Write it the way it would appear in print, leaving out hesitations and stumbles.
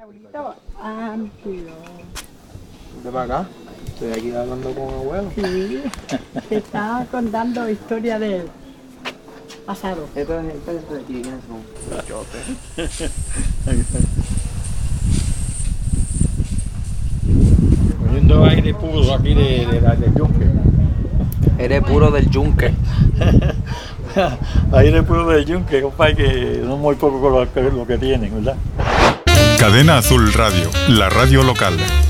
Amplio. ¿De para acá? Estoy aquí hablando con abuelo. Sí, te estaba contando historia del pasado. Esto es de aquí, ¿quiénes son? Cachote. Cogiendo aire puro aquí del yunque. Eres puro del yunque. Aire puro del yunque, compadre, que no muy poco con lo que tienen, ¿verdad? Cadena Azul Radio, la radio local.